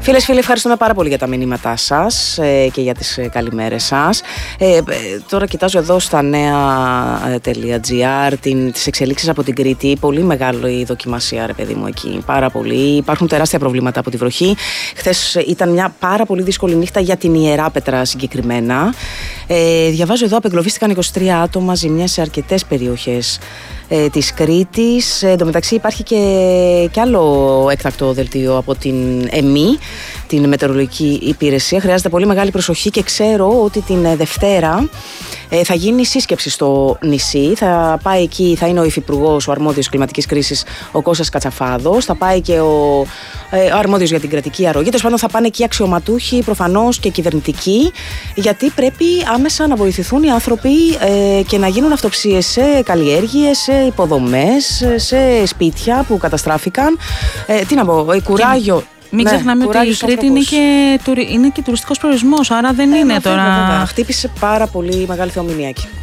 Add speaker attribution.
Speaker 1: Φίλες, φίλοι, ευχαριστούμε πάρα πολύ για τα μηνύματά σας και για τις καλημέρες σας. Τώρα κοιτάζω εδώ στα νέα.gr τις εξελίξεις από την Κρήτη. Πολύ μεγάλη δοκιμασία, ρε παιδί μου, εκεί. Πάρα πολύ. Υπάρχουν τεράστια προβλήματα από τη βροχή. Χθες ήταν μια πάρα πολύ δύσκολη νύχτα για την Ιεράπετρα συγκεκριμένα. Διαβάζω εδώ, απεγκλωβίστηκαν 23 άτομα, ζημιές σε αρκετές περιοχές της Κρήτης. Εν τω μεταξύ υπάρχει και άλλο έκτακτο δελτίο από την ΕΜΗ, την Μετεωρολογική Υπηρεσία. Χρειάζεται πολύ μεγάλη προσοχή και ξέρω ότι την Δευτέρα θα γίνει σύσκεψη στο νησί. Θα πάει εκεί, θα είναι ο υφυπουργός, ο αρμόδιος κλιματικής κρίσης, ο Κώστας Κατσαφάδος. Θα πάει και ο αρμόδιος για την κρατική αρρωγή. Τέλος πάντων, θα πάνε εκεί αξιωματούχοι, προφανώς και κυβερνητικοί, γιατί πρέπει άμεσα να βοηθηθούν οι άνθρωποι και να γίνουν αυτοψίες σε καλλιέργειες, σε υποδομές, σε σπίτια που καταστράφηκαν. Τι να πω, κουράγιο.
Speaker 2: Μην ξεχνάμε ότι η Κρήτη είναι και τουριστικός προορισμός, άρα δεν είναι τώρα.
Speaker 1: Χτύπησε πάρα πολύ μεγάλη θεομηνία εκεί.